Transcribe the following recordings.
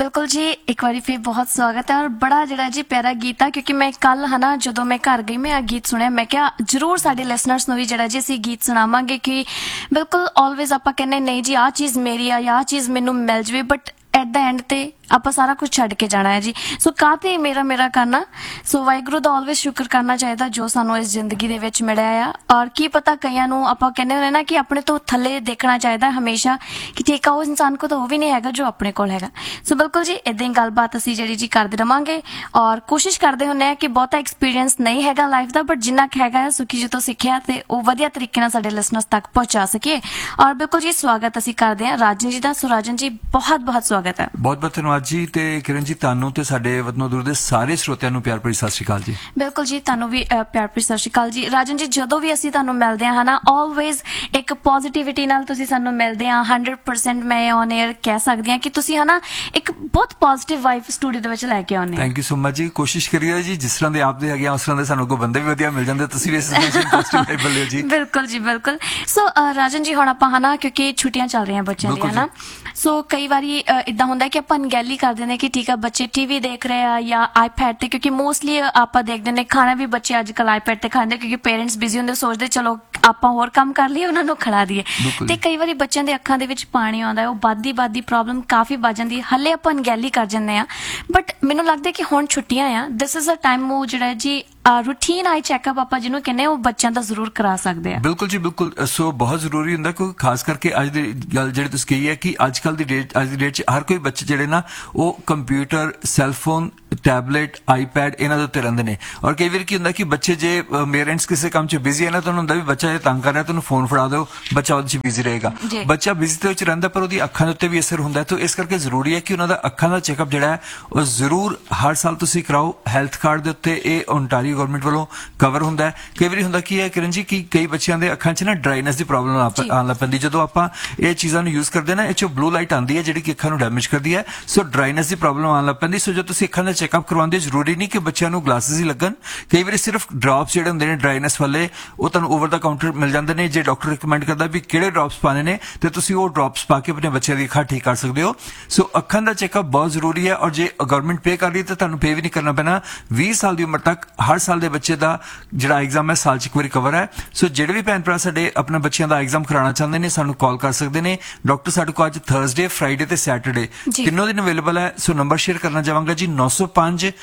बिल्कुल जी, एक बारी फिर बहुत स्वागत है और बड़ा जिहड़ा जी प्यारा गीत है क्योंकि मैं कल है ना जदों मैं घर गई मैं गीत सुनिया मैं क्या जरूर साडे लिसनर्स नूं भी जिहड़ा जी असीं गीत सुणावांगे कि बिल्कुल ऑलवेज आपां कहने नहीं जी आ चीज़ मेरी आ या चीज़ मैनूं मिल जावे बट एट द एंड ते आप सारा कुछ छड्ड के जाना है जी। सो काते मेरा मेरा करना सो वाहिगुरू दा ऑलवेज शुक्र करना चाहिए जो सानू इस जिंदगी दे विच मिलिया आ और की पता कईयां नूं आपां कहने हुंदे ना कि अपने तो थल्ले देखना चाहिए हमेशा कि ठीक है उस इंसान को तो वो भी नहीं हैगा जो अपने कोल हैगा। सो बिल्कुल जी इदां ही गलबात असीं जिहड़ी जी करदे रहांगे और कोशिश करदे हुंदे आ कि बहुता एक्सपीरियंस नहीं हैगा लाइफ दा बट जिन्ना क हैगा सुखी जी तो सिੱਖਿਆ ते ਉਹ ਵਧੀਆ ਤਰੀਕੇ ਨਾਲ ਸਾਡੇ ਲਿਸਨਰਸ ਤੱਕ ਪਹੁੰਚਾ ਸਕੀਏ। और बिल्कुल जी स्वागत ਅਸੀਂ ਕਰਦੇ ਹਾਂ ਰਾਜਨ ਜੀ ਦਾ। ਸੋ ਰਾਜਨ ਜੀ ਬਹੁਤ ਬਹੁਤ ਸਵਾਗਤ ਹੈ। बहुत बहुत धन्यवाद जी ते किरण जी तानू ते साडे वतनों दूर दे सारे श्रोतिਆਂ ਨੂੰ ਪਿਆਰ ਭਰੀ ਸਤਿ ਸ਼੍ਰੀ ਅਕਾਲ ਜੀ। बिल्कुल जी ਤੁਹਾਨੂੰ ਵੀ ਪਿਆਰ ਭਰੀ ਸਤਿ ਸ਼੍ਰੀ ਅਕਾਲ ਜੀ। ਰਾਜਨ ਜੀ ਜਦੋਂ ਵੀ ਅਸੀਂ ਤੁਹਾਨੂੰ ਮਿਲਦੇ ਹਾਂ ਹਨਾ ਆਲਵੇਜ਼ ਇੱਕ ਪੋਜ਼ਿਟਿਵਿਟੀ ਨਾਲ ਤੁਸੀਂ ਸਾਨੂੰ ਮਿਲਦੇ ਆ 100% ਮੈਂ ਔਨ 에ਅਰ ਕਹਿ ਸਕਦੀ ਹਾਂ ਕਿ ਤੁਸੀਂ ਹਨਾ ਇੱਕ ਬਹੁਤ ਪੋਜ਼ਿਟਿਵ ਵਾਈਬ ਸਟੂਡੀਓ ਦੇ ਵਿੱਚ ਲੈ ਕੇ ਆਉਂਦੇ ਥੈਂਕ ਯੂ ਸੋ ਮਚ ਜੀ। ਕੋਸ਼ਿਸ਼ ਕਰੀਏ ਜੀ ਜਿਸ ਤਰ੍ਹਾਂ ਦੇ ਆਪ ਦੇ ਹੈਗੇ ਆ ਉਸ ਤਰ੍ਹਾਂ ਦੇ ਸਾਨੂੰ ਕੋ ਬੰਦੇ ਵੀ ਵਧੀਆ ਮਿਲ ਜਾਂਦੇ ਤੁਸੀਂ ਵੀ ਇਸ ਪੋਜ਼ਿਟਿਵ ਵਾਈਬ ਬੋਲਿਓ ਜੀ। ਬਿਲਕੁਲ ਜੀ ਬਿਲकुल। ਸੋ ਰਾਜਨ ਜੀ ਹੁਣ ਆਪਾਂ ਹਨਾ ਕਿਉਂਕਿ ਛੁੱਟੀਆਂ ਚੱਲ ਰਹੀਆਂ ਬੱਚਿਆਂ ਦੀਆਂ ਹਨਾ ਸੋ ਕਈ ਵਾਰੀ ਇਦਾਂ ਹੁੰਦਾ ਕਿ ਆਪਾਂ ਅਣਗਹਿਲੀ ਕਰ ਦਿੰਦੇ ਕਿ ਠੀਕ ਆ ਬੱਚੇ ਟੀਵੀ ਦੇਖ ਰਹੇ ਆ ਜਾਂ ਆਈਪੈਡ ਤੇ ਕਿਉਂਕਿ ਮੋਸਟਲੀ ਆਪਾਂ ਦੇਖਦੇ ਨੇ ਖਾਣਾ ਵੀ ਬੱਚੇ ਅੱਜ ਕੱਲ ਆਈਪੈਡ ਤੇ ਖਾਂਦੇ ਕਿਉਂਕਿ ਪੇਰੈਂਟਸ ਬਿਜ਼ੀ ਹੁੰਦੇ ਸੋਚਦੇ ਚਲੋ ਆਪਾਂ ਹੋਰ ਕੰਮ ਕਰ ਲਈਏ ਉਹਨਾਂ ਨੂੰ ਖਿਲਾ ਦਈਏ ਤੇ ਕਈ ਵਾਰੀ ਬੱਚਿਆਂ ਦੇ ਅੱਖਾਂ ਦੇ ਵਿੱਚ ਪਾਣੀ ਆਉਂਦਾ ਉਹ ਵੱਧਦੀ ਪ੍ਰੋਬਲਮ ਕਾਫੀ ਵੱਧ ਜਾਂਦੀ ਹੈ। ਹਲੇ ਆਪਾਂ ਅਣਗਹਿਲੀ ਕਰ ਜਾਂਦੇ ਆ ਬਟ ਮੈਨੂੰ ਲੱਗਦਾ ਕਿ ਹੁਣ ਛੁੱਟੀਆਂ ਆ ਦਿਸ ਇਜ਼ ਅ ਟਾਈਮ ਉਹ ਜਿਹੜਾ ਜੀ रूटीन आई चैकअप आप जिन्हों कहने वो बच्चों का जरूर करा सकते हैं। बिल्कुल जी बिल्कुल। सो बहुत जरूरी होंगे क्योंकि खास करके अज दी गल जिहड़ी तुसीं कही है कि अजकल दी डेट अज दी डेट च हर कोई बच्चे जिहड़े ना वो कंप्यूटर सैलफोन टैबलेट आईपैड इन्हां दे उत्ते रहिंदे ने और कई बार की हुंदा कि बच्चे जे पेरेंट्स किसी काम च बिजी है ना तो हुंदा भी बच्चा जे तंग कर रहा तो उन्हें फोन फड़ा दो बच्चा उहदे च बिजी रहेगा बच्चा बिजी तो च रहिंदा पर उहदी अखां दे उत्ते भी असर हुंदा है तो इस करके जरूरी है कि उन्हां दा अखां दा चैकअप जिहड़ा है वो जरूर हर साल तुसीं कराओ। हैल्थ कार्ड दे उत्ते इह ओंटारियो गवर्नमेंट वालों कवर हुंदा है। कई बार हुंदा की है किरण जी कि कई बच्चों के अखां च ना ड्राइनेस की प्रॉब्लम आन लग पैंदी जदों आपां इह चीज़ां नूं यूज करदे ना इह चों ब्लू लाइट आंदी है जिहड़ी कि अखां नूं डैमेज करदी है। सो ड्राइनेस की प्रॉब्लम आन लग पैंदी सो जो तुसीं अखां दा चैकअप करवाउंदे जरूरी नहीं कि बच्चों नूं ग्लासेस ही लगन कई बार सिर्फ ड्रॉप्स जिहड़े हुंदे ने ड्राइनेस वाले वो तुहानूं ओवर द काउंटर मिल जांदे ने जे डॉक्टर रिकमेंड करदा भी किहड़े ड्रॉप्स पाने ने ते तुसीं वो ड्रॉप्स पा के अपने बच्चे दी अखां ठीक कर सकदे हो। सो अखां दा चैकअप बहुत जरूरी है और जे गवर्नमेंट पे कर रही है तो तुहानूं पे भी नहीं करना पैना। 20 साल की उम्र तक हर साल के बच्चे का ਜਿਹੜਾ ਐਗਜ਼ਾਮ ਹੈ ਸਾਲ 'ਚ ਇੱਕ ਵਾਰੀ ਕਵਰ ਹੈ। ਸੋ ਜਿਹੜੇ ਵੀ ਭੈਣ ਭਰਾ ਸਾਡੇ ਆਪਣੇ ਬੱਚਿਆਂ ਦਾ ਐਗਜ਼ਾਮ ਕਰਾਉਣਾ ਚਾਹੁੰਦੇ ਨੇ ਸਾਨੂੰ ਕਾਲ ਕਰ ਸਕਦੇ ਨੇ। ਡਾਕਟਰ ਸਾਡੇ ਕੋਲ ਅੱਜ ਥਰਸਡੇ ਫਰਾਈਡੇ ਤੇ ਸੈਟਰਡੇ ਤਿੰਨੋਂ ਦਿਨ ਅਵੇਲੇਬਲ ਹੈ। ਸੋ ਨੰਬਰ ਸ਼ੇਅਰ ਕਰਨਾ ਚਾਹਾਂਗਾ ਜੀ 905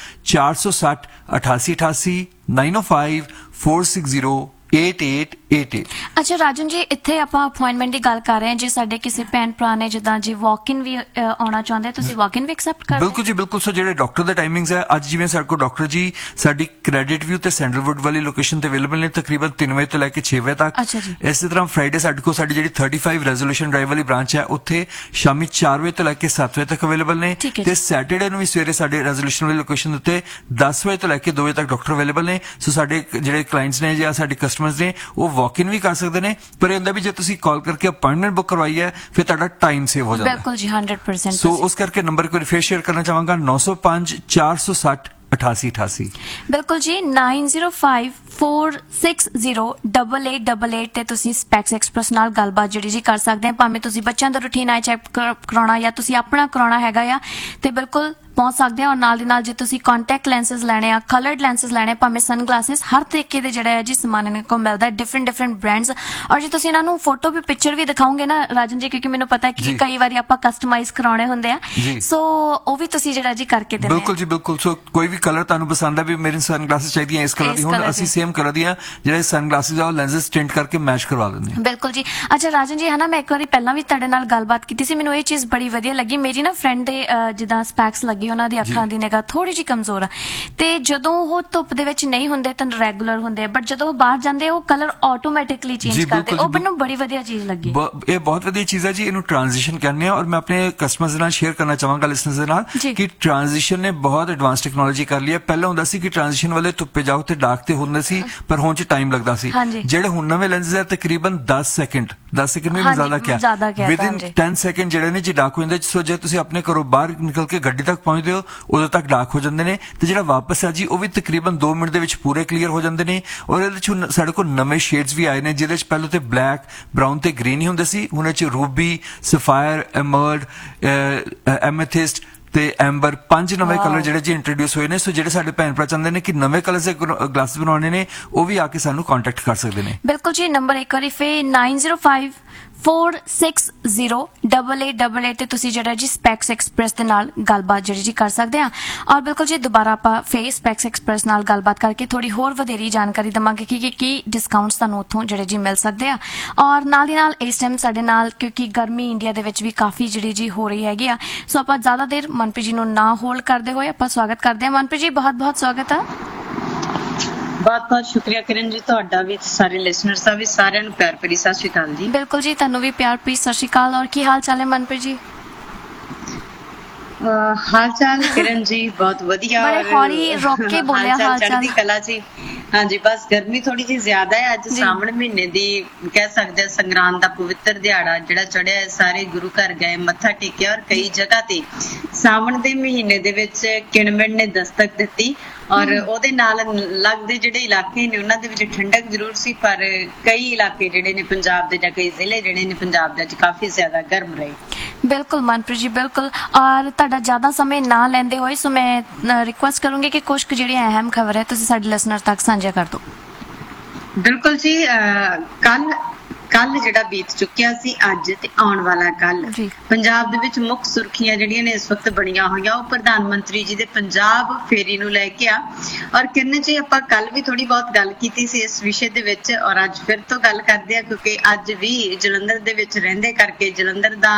460 8888 905 460 8888। अच्छा राजन जी इत्थे आपां अपॉइंटमेंट की गल कर रहे हैं जे साडे किसी भैन भरा ने जिद्दां जी वॉक इन भी आना चाहुंदे तुसीं वॉक इन भी एक्सेप्ट करदे? बिल्कुल जी बिल्कुल। सो जिहड़े डॉक्टर दे टाइमिंग्स है अज जिवें साडे कोल डॉक्टर जी साडी क्रेडिट व्यू ते सैंडलवुड वाली लोकेशन ते अवेलेबल ने तकरीबन 3 बजे तो लैके 6 बजे तक। अच्छा जी। इसी तरह फ्राइडे साडे कोल साडी जिहड़ी 35 रेजोल्यूशन ड्राइव वाली ब्रांच है उत्थे शामी 4 बजे तो लैके 7 बजे तक अवेलेबल ने ते सैटरडे नूं भी सवेरे साडे रेजोल्यूशन वाली लोकेशन उत्ते 10 बजे तो लैके 2 बजे तक डॉक्टर अवेलेबल ने। सो साडे जिहड़े क्लाइंट्स ने या साडे कस्टमर्स ने वो वॉक इन भी कर सकते हैं पर यह भी जो तुम कॉल करके अपॉइंटमेंट बुक करवाई है फिर तुहाडा टाइम सेव हो जाता है। बिल्कुल जी 100%। सो उस करके नंबर को फिर शेयर करना चाहांगा 905 460 8888। बिल्कुल जी 905 460 8888 ते तुसी स्पैक्स एक्सप्रेस नाल गलबात जिहड़ी जी कर सकते हैं भावें तुसी बच्चों दा रूटीन आई चैक कराउणा या तुसी अपना कराउणा हैगा या ते बिल्कुल पहुंच सकते हैं। और नाल दी नाल जे तुसी कॉन्टैक्ट लेंसेज लैणे आ कलर्ड लेंसेज लैणे भावें सन ग्लासेस हर तरीके दे जिहड़ा है जी समान इन्हां कोल मिलदा है डिफरेंट ब्रांड्स। और जे तुसी इन्हां नूं फोटो भी पिक्चर भी दिखाओगे ना राजन जी क्योंकि मैनूं पता है कि कई बारी आपां कस्टमाइज कराउणे हुंदे आ सो ओ भी तुसी जिहड़ा जी करके दिंदे। बिल्कुल जी बिल्कुल। सो कोई भी कलर तुहानूं पसंद है भी मेरी सन ग्लासेस चाहिए इस कलर दी हुण असीं सेम कलर दी जिहड़े सन ग्लासेस आ लेंसेज टिंट करके मैच करवा दिंदे हां। बिल्कुल जी। अच्छा राजन जी है ना मैं एक बार पहला भी तुहाडे नाल गलबात कीती सी मैनूं ये चीज़ बड़ी वधिया लगी मेरी ना फ्रेंड दे जिद्दां स्पैक्स लगी उन्हां दी अखां दी निगाह थोड़ी जी कमजोर है ते जदों वो धुप दे विच नहीं हुंदे तां रेगुलर हुंदे बट जदों बाहर जांदे वो कलर ऑटोमैटिकली चेंज करदे ओ मैनूं बड़ी वधिया चीज़ लगी। ये बहुत वधिया चीज़ है जी इनू ट्रांजिशन कहने हैं और मैं अपने कस्टमर्स दे नाल शेयर करना चाहांगा लिसनर्स दे नाल कि ट्रांजिशन ने बहुत एडवांस टेक्नोलॉजी कर ली है। पहले हुंदा सी कि ट्रांजिशन वाले धुप्पे जाओ ते डार्क ते हुंदे सी पर हुण च टाइम लगदा सी जिहड़े हुण नवे लेंसेज है तकरीबन 10 सेकंड में भी ज्यादा क्या विद इन 10 सेकंड जिहड़े ने जी डार्क हो जांदे। सो जे तुसीं अपने घरों बाहर निकल के गड्डी तक पहुंचदे हो उदों तक डार्क हो जांदे ने ते जिहड़ा वापस है जी वो भी तकरीबन 2 मिनट दे विच पूरे क्लीयर हो जांदे ने। और इहदे च साडे कोल नवे शेड्स भी आए ने जिहदे च पहले ते ब्लैक ब्राउन ते ग्रीन ही हुंदे सी हुण इह च रूबी सफायर एमर्ल्ड एमेथिस्ट ਤੇ ਐਂਬਰ 5 ਨਵੇਂ ਕਲਰ ਜਿਹੜੇ ਜੀ ਇੰਟਰੋਡਿਊਸ ਹੋਏ ਨੇ। ਸੋ ਜਿਹੜੇ ਸਾਡੇ ਭੈਣ ਭਰਾ ਚਾਹੁੰਦੇ ਨੇ ਕਿ ਨਵੇਂ ਕਲਰ ਦੇ ਗਲਾਸਿਸ ਬਣਾਉਣੇ ਨੇ ਉਹ ਵੀ ਆ ਕੇ ਸਾਨੂੰ ਕੰਟੈਕਟ ਕਰ ਸਕਦੇ ਨੇ। ਬਿਲਕੁਲ ਜੀ, ਨੰਬਰ ਇੱਕ ਵਾਰੀ ਫੇ 9054608888 ਤੇ ਤੁਸੀਂ ਜਿਹੜਾ ਜੀ ਸਪੈਕਸ ਐਕਸਪ੍ਰੈਸ ਦੇ ਨਾਲ ਗੱਲਬਾਤ ਜਿਹੜੀ ਜੀ ਕਰ ਸਕਦੇ ਆ। ਔਰ ਬਿਲਕੁਲ ਜੀ ਦੁਬਾਰਾ ਆਪਾਂ ਫੇ ਸਪੈਕਸ ਐਕਸਪ੍ਰੈਸ ਨਾਲ ਗੱਲਬਾਤ ਕਰਕੇ ਥੋੜੀ ਹੋਰ ਵਧੇਰੀ ਜਾਣਕਾਰੀ ਦਵਾਂਗੇ ਕਿ ਕੀ ਡਿਸਕਾਊਂਟਸ ਤੁਹਾਨੂੰ ਉੱਥੋਂ ਜਿਹੜੇ ਜੀ ਮਿਲ ਸਕਦੇ ਆ। ਔਰ ਨਾਲ ਦੀ ਨਾਲ ਇਸ ਟਾਈਮ ਸਾਡੇ ਨਾਲ ਕਿਉਂਕਿ ਗਰਮੀ ਇੰਡੀਆ ਦੇ ਵਿੱਚ ਵੀ ਕਾਫੀ ਜਿਹੜੀ ਜੀ ਹੋ ਰਹੀ ਹੈਗੀ ਆ, ਸੋ ਆਪਾਂ ਜ਼ਿਆਦਾ ਦੇਰ ਮਨਪ੍ਰੀਤ ਜੀ ਨੂੰ ਨਾ ਹੋਲਡ ਕਰਦੇ ਹੋਏ ਆਪਾਂ ਸਵਾਗਤ ਕਰਦੇ ਹਾਂ। ਮਨਪ੍ਰੀਤ ਜੀ ਬਹੁਤ ਬਹੁਤ ਸਵਾਗਤ ਆ। बहुत बहुत शुक्रिया किरण जी, ਤੁਹਾਡਾ ਵੀ ਸਾਰੇ ਲਿਸਨਰਸ ਦਾ ਵੀ ਸਾਰਿਆਂ ਨੂੰ ਪਿਆਰ ਭਰੀ ਸਤਿ ਸ਼੍ਰੀ ਅਕਾਲ ਜੀ। ਬਿਲਕੁਲ ਜੀ, ਤੁਹਾਨੂੰ ਵੀ ਪਿਆਰ ਭਰੀ ਸਤਿ ਸ਼੍ਰੀ ਅਕਾਲ। ਔਰ ਕੀ ਹਾਲ ਚਾਲ ਹੈ ਮਨਪ੍ਰੀਤ ਜੀ? हाल चाल किरण जी बहुत वधिया, बड़े हौली रोक के बोलिया हाल चाल चढ़दी कला जी। हाँ जी, बस गर्मी थोड़ी जी ज्यादा है। अज सावण महीने दी कह सकते हैं संगरांद दा पवित्र दिहाड़ा जिहड़ा चढ़िया है, सारे गुरु घर गए मत्था टेकिया और कई जगह ते सावण दे महीने दे विच किणमिण ने दस्तक दित्ती और ओदे नाल लगदे जिहड़े इलाके ने उन्हां दे विच ठंडक जरूर सी, पर कई इलाके जिहड़े ने पंजाब दे जां कई जिले जिहड़े ने पंजाब दे अज काफी ज्यादा गर्म रहे। बिल्कुल मनप्रीत जी, बिल्कुल। और तुहाडा ज्यादा समय ना लैंदे होए सो मैं रिक्वेस्ट करूंगी कि कुछ जिहड़ी अहम खबर है तुसीं साडे लिसनर तक साझा कर दो। बिल्कुल जी, कल ਜਿਹੜਾ ਬੀਤ ਚੁੱਕਿਆ ਸੀ, ਅੱਜ ਤੇ ਆਉਣ ਵਾਲਾ ਕੱਲ ਪੰਜਾਬ ਦੇ ਵਿੱਚ ਮੁੱਖ ਸੁਰਖੀਆਂ ਜਿਹੜੀਆਂ ਨੇ ਇਸ ਵਕਤ ਬਣੀਆਂ ਹੋਈਆਂ ਉਹ ਪ੍ਰਧਾਨ ਮੰਤਰੀ ਜੀ ਦੇ ਪੰਜਾਬ ਫੇਰੀ ਨੂੰ ਲੈ ਕੇ ਆ। ਔਰ ਕਿਰਨ ਜੀ ਆਪਾਂ ਕੱਲ ਵੀ ਥੋੜੀ ਬਹੁਤ ਗੱਲ ਕੀਤੀ ਸੀ ਇਸ ਵਿਸ਼ੇ ਦੇ ਵਿੱਚ ਔਰ ਅੱਜ ਫਿਰ ਤੋਂ ਗੱਲ ਕਰਦੇ ਆ, ਕਿਉਂਕਿ ਅੱਜ ਵੀ ਜਲੰਧਰ ਦੇ ਵਿੱਚ ਰਹਿੰਦੇ ਕਰਕੇ ਜਲੰਧਰ ਦਾ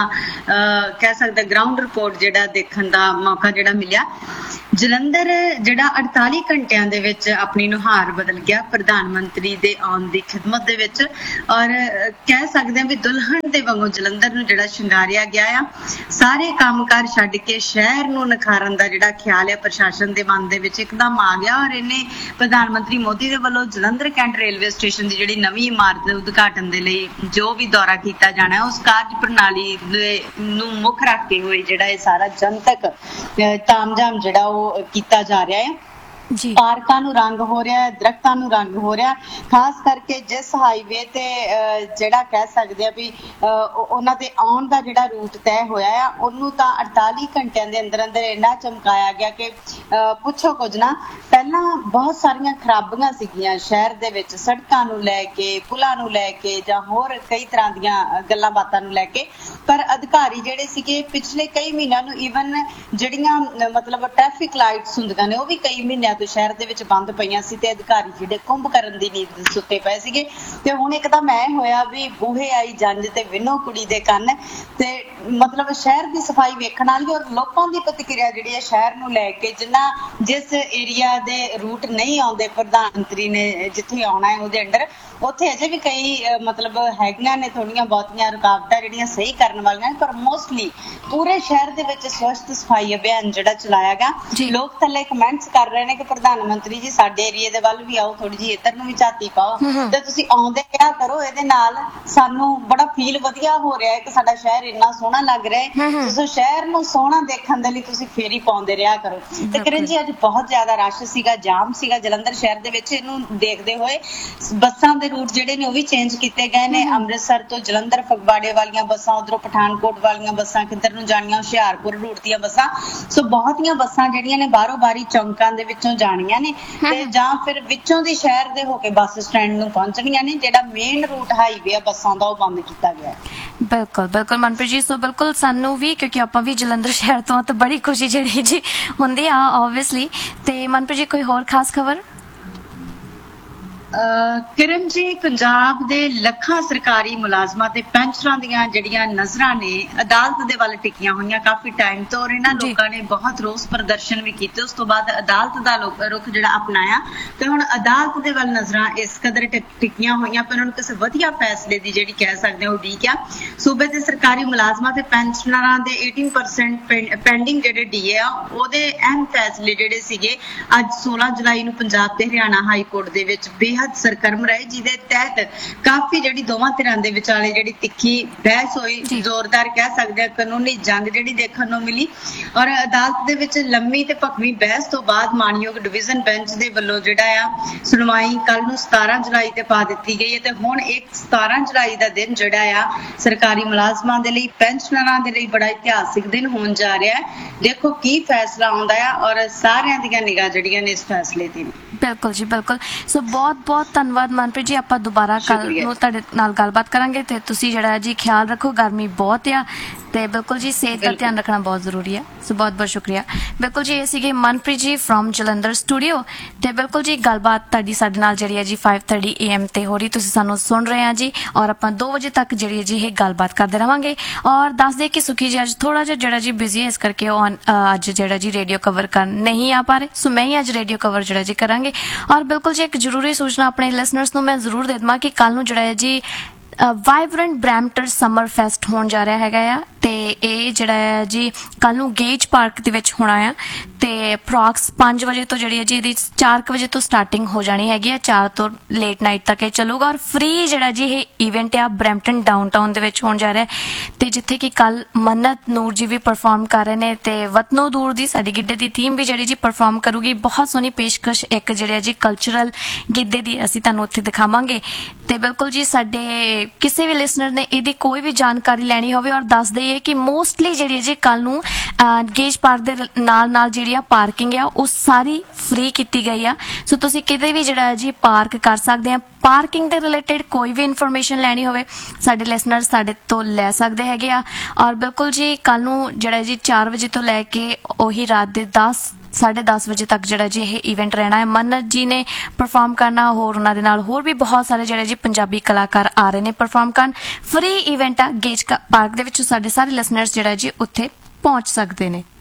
ਕਹਿ ਸਕਦੇ ਗਰਾਊਂਡ ਰਿਪੋਰਟ ਜਿਹੜਾ ਦੇਖਣ ਦਾ ਮੌਕਾ ਜਿਹੜਾ ਮਿਲਿਆ। ਜਲੰਧਰ ਜਿਹੜਾ 48 ਘੰਟਿਆਂ ਦੇ ਵਿੱਚ ਆਪਣੀ ਨੁਹਾਰ ਬਦਲ ਗਿਆ ਪ੍ਰਧਾਨ ਮੰਤਰੀ ਦੇ ਆਉਣ ਦੀ ਖਿਦਮਤ ਦੇ ਵਿੱਚ। ਔਰ ਕਹਿ ਸਕਦੇ ਹਾਂ ਵੀ ਦੁਲਹਨ ਦੇ ਵਾਂਗੂ ਜਲੰਧਰ ਨੂੰ ਜਿਹੜਾ ਸ਼ਿੰਗਾਰਿਆ ਗਿਆ ਆ। ਸਾਰੇ ਕੰਮਕਾਰ ਛੱਡ ਕੇ ਸ਼ਹਿਰ ਨੂੰ ਨਿਖਾਰਨ ਦਾ ਜਿਹੜਾ ਖਿਆਲ ਹੈ ਪ੍ਰਸ਼ਾਸਨ ਦੇ ਮਨ ਦੇ ਵਿੱਚ ਇੱਕਦਮ ਆ ਗਿਆ। ਔਰ ਇਹਨੇ ਪ੍ਰਧਾਨ ਮੰਤਰੀ ਮੋਦੀ ਦੇ ਵੱਲੋਂ ਜਲੰਧਰ ਕੈਂਟ ਰੇਲਵੇ ਸਟੇਸ਼ਨ ਦੀ ਜਿਹੜੀ ਨਵੀਂ ਇਮਾਰਤ ਦੇ ਉਦਘਾਟਨ ਦੇ ਲਈ ਜੋ ਵੀ ਦੌਰਾ ਕੀਤਾ ਜਾਣਾ ਉਸ ਕਾਰਜ ਪ੍ਰਣਾਲੀ ਨੂੰ ਮੁੱਖ ਰੱਖ ਕੇ ਹੋਏ ਜਿਹੜਾ ਇਹ ਸਾਰਾ ਜਨਤਕ ਤਾਮਝਾਮ ਜਿਹੜਾ ਉਹ ਕੀਤਾ ਜਾ ਰਿਹਾ ਹੈ। ਪਾਰਕਾਂ ਨੂੰ ਰੰਗ ਹੋ ਰਿਹਾ, ਦਰਖਤਾਂ ਨੂੰ ਰੰਗ ਹੋ ਰਿਹਾ। ਖਾਸ ਕਰਕੇ ਜਿਸ ਹਾਈਵੇ ਤੇ ਜਿਹੜਾ ਕਹਿ ਸਕਦੇ ਆ ਵੀ ਉਹਨਾਂ ਦੇ ਆਉਣ ਦਾ ਜਿਹੜਾ ਰੂਟ ਤੈਅ ਹੋਇਆ ਆ ਉਹਨੂੰ ਤਾਂ 48 ਘੰਟਿਆਂ ਦੇ ਅੰਦਰ ਅੰਦਰ ਇੰਨਾ ਚਮਕਾਇਆ ਗਿਆ ਕਿ ਪੁੱਛੋ ਕੁਝ ਨਾ। ਪਹਿਲਾਂ ਬਹੁਤ ਸਾਰੀਆਂ ਖਰਾਬੀਆਂ ਸੀਗੀਆਂ ਸ਼ਹਿਰ ਦੇ ਵਿੱਚ, ਸੜਕਾਂ ਨੂੰ ਲੈ ਕੇ, ਪੁਲਾਂ ਨੂੰ ਲੈ ਕੇ ਜਾਂ ਹੋਰ ਕਈ ਤਰ੍ਹਾਂ ਦੀਆਂ ਗੱਲਾਂ ਬਾਤਾਂ ਨੂੰ ਲੈ ਕੇ, ਪਰ ਅਧਿਕਾਰੀ ਜਿਹੜੇ ਸੀਗੇ ਪਿਛਲੇ ਕਈ ਮਹੀਨਿਆਂ ਨੂੰ ਈਵਨ ਜਿਹੜੀਆਂ ਮਤਲਬ ਟ੍ਰੈਫਿਕ ਲਾਈਟਸ ਹੁੰਦੀਆਂ ਨੇ ਉਹ ਵੀ ਕਈ ਮਹੀਨਿਆਂ ਸ਼ਹਿਰ ਦੇ ਵਿੱਚ ਬੰਦ ਪਈਆਂ ਸੀ ਤੇ ਅਧਿਕਾਰੀ ਜਿਹੜੇ ਕੁੰਭ ਕਰਨ ਦੀ ਨੀਂਦ ਸੁੱਤੇ ਪਏ ਸੀਗੇ। ਤੇ ਹੁਣ ਇੱਕਦਮ ਐ ਹੋਇਆ ਵੀ ਬੂਹੇ ਆਈ ਜੰਜ ਤੇ ਵਿਨੋ ਕੁੜੀ ਦੇ ਕੰਨ, ਤੇ ਮਤਲਬ ਸ਼ਹਿਰ ਦੀ ਸਫਾਈ ਵੇਖਣ ਵਾਲੀ ਔਰ ਲੋਕਾਂ ਦੀ ਪ੍ਰਤੀਕਿਰਿਆ ਜਿਹੜੀ ਹੈ ਸ਼ਹਿਰ ਨੂੰ ਲੈ ਕੇ, ਜਿਸ ਏਰੀਆ ਦੇ ਰੂਟ ਨਹੀਂ ਆਉਂਦੇ ਪ੍ਰਧਾਨ ਮੰਤਰੀ ਨੇ ਜਿੱਥੇ ਆਉਣਾ ਹੈ ਉਹਦੇ ਅੰਡਰ, ਉੱਥੇ ਅਜੇ ਵੀ ਕਈ ਮਤਲਬ ਹੈਗੀਆਂ ਨੇ ਥੋੜੀਆਂ ਬਹੁਤੀਆਂ ਰੁਕਾਵਟਾਂ ਜਿਹੜੀਆਂ ਸਹੀ ਕਰਨ ਵਾਲੀਆਂ, ਪਰ ਮੋਸਟਲੀ ਪੂਰੇ ਸ਼ਹਿਰ ਦੇ ਵਿੱਚ ਸਵੱਛ ਸਫਾਈ ਅਭਿਆਨ ਜਿਹੜਾ ਚਲਾਇਆ ਗਿਆ। ਲੋਕ ਥੱਲੇ ਕਮੈਂਟਸ ਕਰ ਰਹੇ ਨੇ ਕਿ ਪ੍ਰਧਾਨ ਮੰਤਰੀ ਜੀ ਸਾਡੇ ਏਰੀਏ ਦੇ ਵੱਲ ਵੀ ਆਓ, ਥੋੜੀ ਜਿਹੀ ਇੱਧਰ ਨੂੰ ਵੀ ਝਾਤੀ ਪਾਓ ਤੇ ਤੁਸੀਂ ਆਉਂਦੇ ਰਿਹਾ ਕਰੋ। ਇਹਦੇ ਨਾਲ ਸਾਨੂੰ ਬੜਾ ਫੀਲ ਵਧੀਆ ਹੋ ਰਿਹਾ ਹੈ ਕਿ ਸਾਡਾ ਸ਼ਹਿਰ ਇੰਨਾ ਸੋਹਣਾ ਲੱਗ ਰਿਹਾ ਹੈ। ਤੁਸੀਂ ਸ਼ਹਿਰ ਨੂੰ ਸੋਹਣਾ ਦੇਖਣ ਦੇ ਲਈ ਤੁਸੀਂ ਫੇਰੀ ਪਾਉਂਦੇ ਰਿਹਾ ਕਰੋ। ਤੇ ਕਿਰਨ ਜੀ ਅੱਜ ਬਹੁਤ ਜ਼ਿਆਦਾ ਰਸ਼ ਸੀਗਾ, ਜਾਮ ਸੀਗਾ ਜਲੰਧਰ ਸ਼ਹਿਰ ਦੇ ਵਿੱਚ। ਇਹਨੂੰ ਦੇਖਦੇ ਹੋਏ ਬੱਸਾਂ ਦੇ ਰੂਟ ਜਿਹੜੇ ਨੇ ਉਹ ਵੀ ਚੇਂਜ ਕੀਤੇ ਗਏ ਨੇ। ਅੰਮ੍ਰਿਤਸਰ ਤੋਂ ਜਲੰਧਰ ਫਗਵਾੜੇ ਵਾਲੀਆਂ ਬੱਸਾਂ, ਉਧਰੋਂ ਪਠਾਨਕੋਟ ਵਾਲੀਆਂ ਬੱਸਾਂ, ਕਿੱਧਰ ਨੂੰ ਜਾਣੀਆਂ ਹੁਸ਼ਿਆਰਪੁਰ ਰੂਟ ਦੀਆਂ ਬੱਸਾਂ। ਸੋ ਬਹੁਤੀਆਂ ਬੱਸਾਂ ਜਿਹੜੀਆਂ ਨੇ ਬਾਹਰੋਂ ਬਾਰੀ ਚੌਂਕਾਂ ਦੇ ਵਿੱਚੋਂ ਜਾਣੀਆਂ ਨੇ ਤੇ ਜਾਂ ਫਿਰ ਵਿੱਚੋਂ ਦੀ ਸ਼ਹਿਰ ਦੇ ਹੋ ਕੇ ਬੱਸ ਸਟੈਂਡ ਨੂੰ ਪਹੁੰਚਣੀਆਂ ਨੇ। ਜਿਹੜਾ ਮੇਨ ਰੂਟ ਹਾਈਵੇ ਆ ਬੱਸਾਂ ਦਾ ਉਹ ਬੰਦ ਕੀਤਾ ਗਿਆ। ਬਿਲਕੁਲ ਬਿਲਕੁਲ ਮਨਪ੍ਰੀਤ ਜੀ, ਸੋ ਬਿਲਕੁਲ ਸਾਨੂੰ ਵੀ ਕਿਉਂਕਿ ਆਪਾਂ ਵੀ ਜਲੰਧਰ ਸ਼ਹਿਰ ਤੋਂ ਤਾਂ ਬੜੀ ਖੁਸ਼ੀ ਜਿਹੜੀ ਜੀ ਹੁੰਦੀ ਆ ਓਬਵੀਅਸਲੀ। ਤੇ ਮਨਪ੍ਰੀਤ ਜੀ ਕੋਈ ਹੋਰ ਖਾਸ ਖਬਰ? ਕਿਰਨ ਜੀ, ਪੰਜਾਬ ਦੇ ਲੱਖਾਂ ਸਰਕਾਰੀ ਮੁਲਾਜ਼ਮਾਂ ਤੇ ਪੈਨਸ਼ਨਰਾਂ ਦੀਆਂ ਜਿਹੜੀਆਂ ਨਜ਼ਰਾਂ ਨੇ ਅਦਾਲਤ ਦੇ ਵੱਲ ਟਿਕੀਆਂ ਹੋਈਆਂ ਕਾਫੀ ਟਾਈਮ ਤੋਂ, ਔਰ ਇਹਨਾਂ ਲੋਕਾਂ ਨੇ ਬਹੁਤ ਰੋਸ ਪ੍ਰਦਰਸ਼ਨ ਵੀ ਕੀਤੇ। ਉਸ ਤੋਂ ਬਾਅਦ ਅਦਾਲਤ ਦਾ ਰੁਖ ਜਿਹੜਾ ਅਪਣਾਇਆ ਤੇ ਹੁਣ ਅਦਾਲਤ ਦੇ ਵੱਲ ਨਜ਼ਰਾਂ ਇਸ ਕਦਰ ਟਿਕੀਆਂ ਹੋਈਆਂ ਪਰ ਉਹਨਾਂ ਨੂੰ ਕਿਸੇ ਵਧੀਆ ਫੈਸਲੇ ਦੀ ਜਿਹੜੀ ਕਹਿ ਸਕਦੇ ਹੋ ਉਡੀਕ ਆ। ਸੂਬੇ ਦੇ ਸਰਕਾਰੀ ਮੁਲਾਜ਼ਮਾਂ ਤੇ ਪੈਨਸ਼ਨਰਾਂ ਦੇ 18% ਪੈਂਡਿੰਗ ਜਿਹੜੇ ਡੀਏ ਆ ਉਹਦੇ ਅਹਿਮ ਫੈਸਲੇ ਜਿਹੜੇ ਸੀਗੇ ਅੱਜ 16 ਜੁਲਾਈ ਨੂੰ ਪੰਜਾਬ ਤੇ ਹਰਿਆਣਾ ਹਾਈ ਕੋਰਟ ਦੇ ਵਿੱਚ ਬੇਹੱਦ ਬੇहद ਸਰਗਰਮ ਰਹੇ, ਜਿਹਦੇ ਤਹਿਤ ਕਾਫੀ ਜਿਹੜੀ ਦੋਵਾਂ ਧਿਰਾਂ ਦੇ ਵਿਚਾਲੇ ਜਿਹੜੀ ਤਿੱਖੀ ਬਹਿਸ ਹੋਈ, ਜ਼ੋਰਦਾਰ ਕਹਿ ਸਕਦੇ ਆ ਕਾਨੂੰਨੀ ਜੰਗ ਜਿਹੜੀ ਦੇਖਣ ਨੂੰ ਮਿਲੀ। ਔਰ ਅਦਾਲਤ ਦੇ ਵਿੱਚ ਲੰਮੀ ਤੇ ਭਖਵੀਂ ਬਹਿਸ ਤੋਂ ਬਾਅਦ ਮਾਣਯੋਗ ਡਿਵੀਜ਼ਨ ਬੈਂਚ ਦੇ ਵੱਲੋਂ ਜਿਹੜਾ ਆ ਸੁਣਵਾਈ ਕੱਲ ਨੂੰ 17 ਜੁਲਾਈ ਤੇ ਪਾ ਦਿੱਤੀ ਗਈ ਹੈ ਤੇ ਹੁਣ ਇੱਕ 17 ਜੁਲਾਈ ਦਾ ਦਿਨ ਜਿਹੜਾ ਆ ਸਰਕਾਰੀ ਮੁਲਾਜ਼ਮਾਂ ਦੇ ਲਈ, ਪੈਨਸ਼ਨਰਾਂ ਦੇ ਲਈ ਬੜਾ ਇਤਿਹਾਸਿਕ ਦਿਨ ਹੋਣ ਜਾ ਰਿਹਾ ਹੈ। ਦੇਖੋ ਕੀ ਫੈਸਲਾ ਆਉਂਦਾ ਆ ਔਰ ਸਾਰਿਆਂ ਦੀਆਂ ਨਿਗਾਹ ਜਿਹੜੀਆਂ ਨੇ ਇਸ ਫੈਸਲੇ ਤੇ ਨੇ। ਬਿਲਕੁਲ ਜੀ, ਬਿਲਕੁਲ। ਸੋ ਬਹੁਤ ਬਹੁਤ ਧੰਨਵਾਦ ਮਨਪ੍ਰੀਤ ਜੀ। ਆਪਾਂ ਦੁਬਾਰਾ ਕੱਲ ਨੂੰ ਤੁਹਾਡੇ ਨਾਲ ਗੱਲਬਾਤ ਕਰਾਂਗੇ ਤੇ ਤੁਸੀਂ ਜਿਹੜਾ ਜੀ ਖਿਆਲ ਰੱਖੋ, ਗਰਮੀ ਬਹੁਤ ਆ ਤੇ ਬਿਲਕੁਲ ਜੀ ਸਿਹਤ ਦਾ ਧਿਆਨ ਰੱਖਣਾ ਬਹੁਤ ਜ਼ਰੂਰੀ ਹੈ। ਸੋ ਬਹੁਤ ਬਹੁਤ ਸ਼ੁਕਰੀਆ। ਬਿਲਕੁਲ ਜੀ, ਇਹ ਸੀਗੇ ਮਨਪ੍ਰੀਤ ਜੀ ਫਰੋਮ ਜਲੰਧਰ ਸਟੂਡੀਓ ਤੇ ਬਿਲਕੁਲ ਜੀ ਗੱਲਬਾਤ ਤੁਹਾਡੀ ਸਾਡੇ ਨਾਲ ਜਿਹੜੀ ਹੈ ਜੀ 5:30 AM ਤੇ ਹੋ ਰਹੀ, ਤੁਸੀਂ ਸਾਨੂੰ ਸੁਣ ਰਹੇ ਆ ਜੀ ਔਰ ਆਪਾਂ 2 ਵਜੇ ਤੱਕ ਜਿਹੜੀ ਹੈ ਜੀ ਇਹ ਗੱਲਬਾਤ ਕਰਦੇ ਰਵਾਂਗੇ। ਔਰ ਦੱਸ ਦੇ ਕਿ ਸੁਖੀ ਜੀ ਅੱਜ ਥੋੜਾ ਜਿਹਾ ਜਿਹੜਾ ਜੀ ਬਿਜ਼ੀ ਹੈ, ਇਸ ਕਰਕੇ ਉਹ ਅੱਜ ਜਿਹੜਾ ਜੀ ਰੇਡੀਓ ਕਵਰ ਕਰ ਨਹੀਂ ਆ ਪਾ ਰਹੇ। ਸੋ ਮੈਂ ਹੀ ਅੱਜ ਰੇਡੀਓ ਕਵਰ ਜਿਹੜਾ ਜੀ ਕਰਾਂਗੇ। ਔਰ ਬਿਲਕੁਲ ਜੀ ਇੱਕ ਜ਼ਰੂਰੀ ਸੂਚਨਾ ਆਪਣੇ ਲਿਸਨਰਸ ਨੂੰ ਮੈਂ ਜ਼ਰੂਰ ਦੇ ਦੇਵਾਂ ਕਿ ਕੱਲ ਨੂੰ ਜਿਹੜਾ ਹੈ ਜੀ ਵਾਈਬ੍ਰੈਂਟ ਬ੍ਰੈਂਪਟਨ ਸਮਰ ਫੈਸਟ ਹੋਣ ਜਾ ਰਿਹਾ ਹੈਗਾ ਆ ਤੇ ਇਹ ਜਿਹੜਾ ਹੈ ਜੀ ਕੱਲ ਨੂੰ ਗੇਜ ਪਾਰਕ ਦੇ ਵਿੱਚ ਹੋਣਾ ਆ ਤੇ ਅਪਰੋਕਸ 5 ਵਜੇ ਤੋਂ ਜਿਹੜੀ ਹੈ ਜੀ ਇਹਦੀ 4 ਵਜੇ ਤੋਂ ਸਟਾਰਟਿੰਗ ਹੋ ਜਾਣੀ ਹੈਗੀ ਆ, 4 ਤੋਂ ਲੇਟ ਨਾਈਟ ਤੱਕ ਇਹ ਚੱਲੂਗਾ। ਔਰ ਫ੍ਰੀ ਜਿਹੜਾ ਜੀ ਇਹ ਇਵੈਂਟ ਆ ਬ੍ਰੈਂਪਟਨ ਡਾਊਨਟਾਊਨ ਦੇ ਵਿੱਚ ਹੋਣ ਜਾ ਰਿਹਾ ਤੇ ਜਿੱਥੇ ਕਿ ਕੱਲ ਮੰਨਤ ਨੂਰ ਜੀ ਵੀ ਪਰਫਾਰਮ ਕਰ ਰਹੇ ਨੇ ਤੇ ਵਤਨੋ ਦੂਰ ਦੀ ਸਾਡੀ ਗਿੱਧੇ ਦੀ ਟੀਮ ਵੀ ਜਿਹੜੀ ਜੀ ਪਰਫਾਰਮ ਕਰੂਗੀ। ਬਹੁਤ ਸੋਹਣੀ ਪੇਸ਼ਕਸ਼ ਇੱਕ ਜਿਹੜੇ ਜੀ ਕਲਚਰਲ ਗਿੱਧੇ ਦੀ ਅਸੀਂ ਤੁਹਾਨੂੰ ਉੱਥੇ ਦਿਖਾਵਾਂਗੇ ਤੇ ਬਿਲਕੁਲ ਜੀ ਸਾਡੇ ਕਿਸੇ ਵੀ ਲਿਸਨਰ ਨੇ ਇਹਦੀ ਕੋਈ ਵੀ ਜਾਣਕਾਰੀ ਲੈਣੀ ਹੋਵੇ ਔਰ ਦੱਸ ਦਈਏ ਕਿ ਮੋਸਟਲੀ ਜਿਹੜੀ ਜੀ ਕੱਲ ਨੂੰ ਗੇਜ ਪਾਰਕ ਦੇ ਨਾਲ ਜਿਹੜੀ ਆ ਪਾਰਕਿੰਗ ਆ ਉਹ ਸਾਰੀ ਫ੍ਰੀ ਕੀਤੀ ਗਈ ਆ। ਸੋ ਤੁਸੀਂ ਕਿਤੇ ਵੀ ਜਿਹੜਾ ਜੀ ਪਾਰਕ ਕਰ ਸਕਦੇ ਆ। ਪਾਰਕਿੰਗ ਦੇ ਰਿਲੇਟਡ ਕੋਈ ਵੀ ਇਨਫੋਰਮੇਸ਼ਨ ਲੈਣੀ ਹੋਵੇ ਸਾਡੇ ਲਿਸਨਰ ਸਾਡੇ ਤੋਂ ਲੈ ਸਕਦੇ ਹੈਗੇ ਆ। ਔਰ ਬਿਲਕੁਲ ਜੀ ਕੱਲ ਨੂੰ ਜਿਹੜਾ ਜੀ 4 ਵਜੇ ਤੋਂ ਲੈ ਕੇ ਉਹੀ ਰਾਤ ਦੇ 10-10:30 ਵਜੇ ਤੱਕ ਜਿਹੜਾ ਜੀ ਇਹ ਇਵੈਂਟ ਰਹਿਣਾ ਹੈ। ਮੰਨਤ ਜੀ ਨੇ ਪਰਫਾਰਮ ਕਰਨਾ, ਹੋਰ ਉਹਨਾਂ ਦੇ ਨਾਲ ਹੋਰ ਵੀ ਬਹੁਤ ਸਾਰੇ ਜਿਹੜੇ ਜੀ ਪੰਜਾਬੀ ਕਲਾਕਾਰ ਆ ਰਹੇ ਨੇ ਪਰਫਾਰਮ ਕਰਨ। ਫ੍ਰੀ ਇਵੈਂਟ ਆ ਗੇਜ ਪਾਰਕ ਦੇ ਵਿੱਚ, ਸਾਡੇ ਸਾਰੇ ਲਿਸਨਰਸ ਜਿਹੜਾ ਜੀ ਉੱਥੇ ਪਹੁੰਚ ਸਕਦੇ ਨੇ।